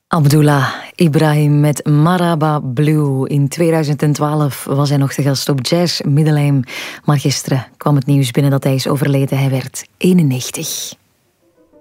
Abdullah Ibrahim met Maraba Blue. In 2012 was hij nog te gast op Jazz Middelheim. Maar gisteren kwam het nieuws binnen dat hij is overleden. Hij werd 91.